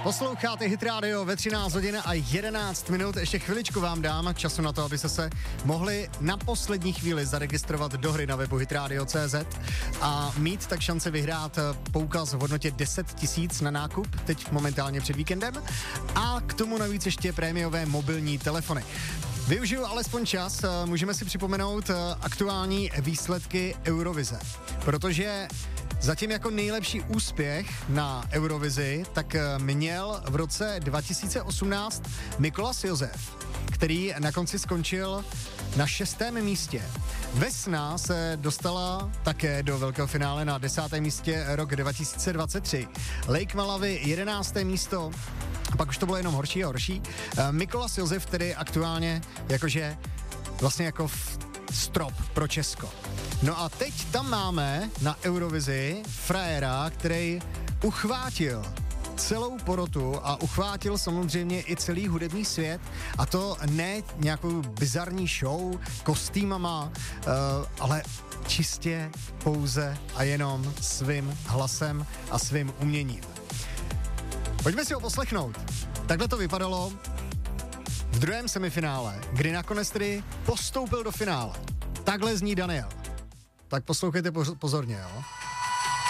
Posloucháte Hit Radio ve 13 hodin a 11 minut. Ještě chviličku vám dám času na to, abyste se mohli na poslední chvíli zaregistrovat do hry na webu hitradio.cz a mít tak šanci vyhrát poukaz v hodnotě 10 000 na nákup, teď momentálně před víkendem, a k tomu navíc ještě prémiové mobilní telefony. Využiju alespoň čas, můžeme si připomenout aktuální výsledky Eurovize, protože zatím jako nejlepší úspěch na Eurovizi tak měl v roce 2018 Mikolas Josef, který na konci skončil na 6. místě. Vesna se dostala také do velkého finále na 10. místě rok 2023. Lake Malawi 11. místo, a pak už to bylo jenom horší a horší. Mikolas Josef tedy aktuálně jakože vlastně jako strop pro Česko. No a teď tam máme na Eurovizi frajera, který uchvátil celou porotu a uchvátil samozřejmě i celý hudební svět, a to ne nějakou bizarní show, kostýmama, ale čistě pouze a jenom svým hlasem a svým uměním. Pojďme si ho poslechnout. Takhle to vypadalo v druhém semifinále, kdy nakonec tedy postoupil do finále. Takhle zní Daniel. Tak poslouchejte pozorně, jo.